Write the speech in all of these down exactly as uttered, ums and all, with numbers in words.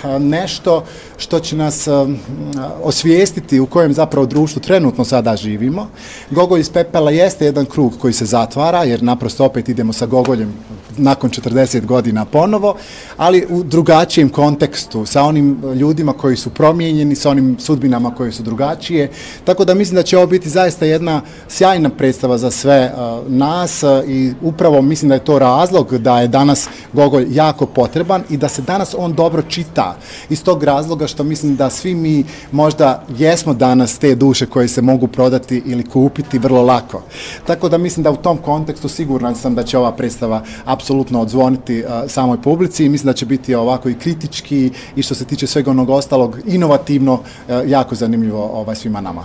nešto što će nas osvijestiti u kojem zapravo društvu trenutno sada živimo. Gogolj iz pepela jeste jedan krug koji se zatvara, jer naprosto opet idemo sa Gogoljem nakon četrdeset godina ponovo, ali u drugačijem kontekstu, sa onim ljudima koji su promijenjeni, sa onim sudbinama koje su drugačije. Tako da mislim da će ovo biti zaista jedna sjajna predstava za sve uh, nas uh, i upravo mislim da je to razlog da je danas Gogolj jako potreban i da se danas on dobro čita. Iz tog razloga što mislim da svi mi možda jesmo danas te duše koje se mogu prodati ili kupiti vrlo lako. Tako da mislim da u tom kontekstu siguran sam da će ova predstava apsolutno odzvoniti uh, samoj publici i mislim da će biti ovako i kritički i što se tiče svega onog ostalog inovativno, uh, jako zanimljivo ovaj, svima nama.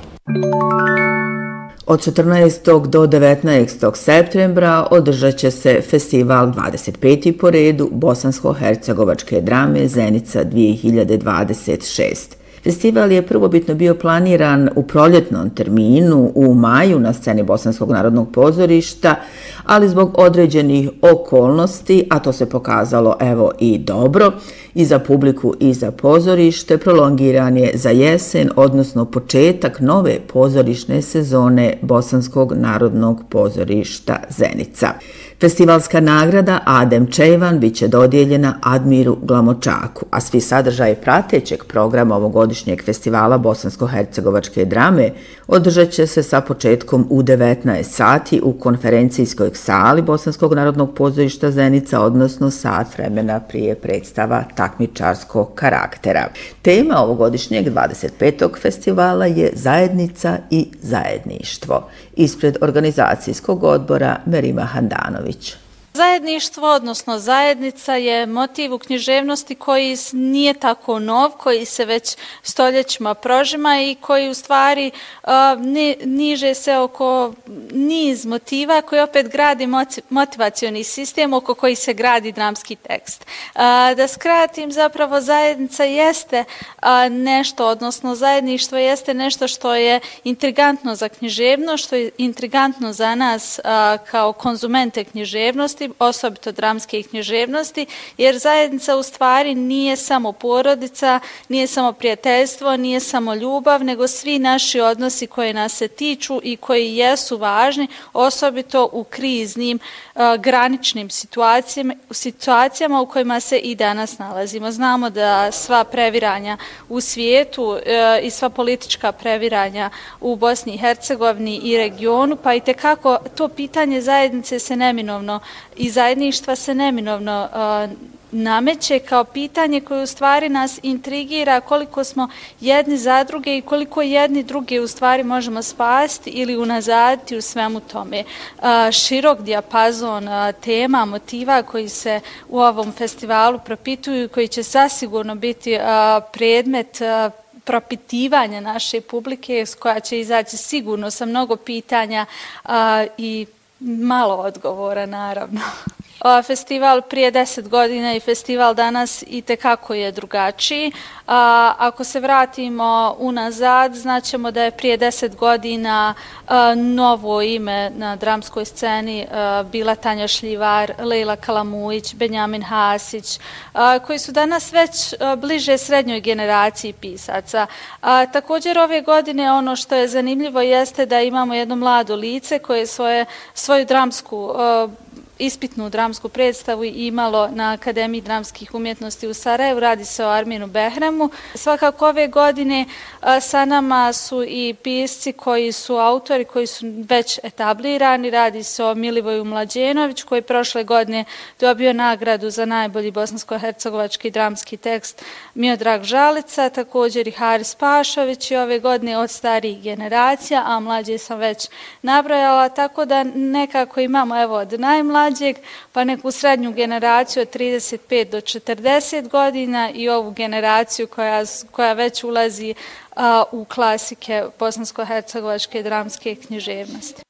Od četrnaestog do devetnaestog septembra održat će se festival dvadeset peti po redu bosansko-hercegovačke drame Zenica dvije hiljade dvadeset šeste. Festival je prvobitno bio planiran u proljetnom terminu u maju na sceni Bosanskog narodnog pozorišta, ali zbog određenih okolnosti, a to se pokazalo evo i dobro, i za publiku i za pozorište, prolongiran je za jesen, odnosno početak nove pozorišne sezone Bosanskog narodnog pozorišta Zenica. Festivalska nagrada Adem Čejvan biće dodijeljena Admiru Glamočaku, a svi sadržaji pratećeg programa ovogodišnjeg festivala bosansko-hercegovačke drame održat će se sa početkom u devetnaest sati u konferencijskoj sali Bosanskog narodnog pozorišta Zenica, odnosno sat vremena prije predstava takmičarskog karaktera. Tema ovogodišnjeg dvadeset petog festivala je zajednica i zajedništvo. Ispred organizacijskog odbora Merima Handanović. Zajedništvo, odnosno zajednica, je motiv u književnosti koji nije tako nov, koji se već stoljećima prožima i koji u stvari uh, ni, niže se oko niz motiva koji opet gradi motivacioni sistem oko koji se gradi dramski tekst. Uh, da skratim, zapravo zajednica jeste uh, nešto, odnosno zajedništvo jeste nešto što je intrigantno za književnost, što je intrigantno za nas uh, kao konzumente književnosti, osobito dramske književnosti, jer zajednica u stvari nije samo porodica, nije samo prijateljstvo, nije samo ljubav, nego svi naši odnosi koji nas se tiču i koji jesu važni, osobito u kriznim, uh, graničnim situacijama, situacijama u kojima se i danas nalazimo. Znamo da sva previranja u svijetu uh, i sva politička previranja u Bosni i Hercegovini i regionu, pa i tekako to pitanje zajednice se neminovno i zajedništva se neminovno uh, nameće kao pitanje koje u stvari nas intrigira koliko smo jedni za druge i koliko jedni druge u stvari možemo spasti ili unazaditi u svemu tome. Uh, širok dijapazon uh, tema, motiva koji se u ovom festivalu propituju i koji će zasigurno biti uh, predmet uh, propitivanja naše publike koja će izaći sigurno sa mnogo pitanja uh, i malo odgovora, naravno. Festival prije deset godina i festival danas itekako je drugačiji. A, ako se vratimo unazad, znaćemo da je prije deset godina a, novo ime na dramskoj sceni a, bila Tanja Šljivar, Lejla Kalamujić, Benjamin Hasić, a, koji su danas već a, bliže srednjoj generaciji pisaca. A, također ove godine ono što je zanimljivo jeste da imamo jedno mlado lice koje svoje, svoju dramsku a, ispitnu dramsku predstavu imalo na Akademiji dramskih umjetnosti u Sarajevu. Radi se o Arminu Behremu. Svakako ove godine a, sa nama su i pisci koji su autori, koji su već etablirani. Radi se o Milivoju Mlađenović koji je prošle godine dobio nagradu za najbolji bosansko-hercegovački dramski tekst Miodrag Žalica, također i Haris Pašović i ove godine od starijih generacija, a mlađe sam već nabrojala, tako da nekako imamo evo od najmlađih pa neku srednju generaciju od trideset pet do četrdeset godina i ovu generaciju koja, koja već ulazi a, u klasike bosansko-hercegovačke dramske književnosti.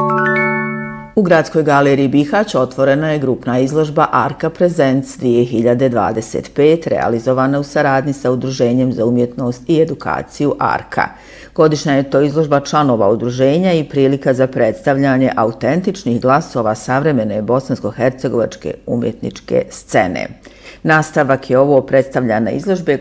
U Gradskoj galeriji Bihać otvorena je grupna izložba Arka Presents dvije hiljade dvadeset pet, realizovana u saradnji sa Udruženjem za umjetnost i edukaciju Arka. Godišnja je to izložba članova udruženja i prilika za predstavljanje autentičnih glasova savremene bosansko-hercegovačke umjetničke scene. Nastavak je ovo predstavljana izložbe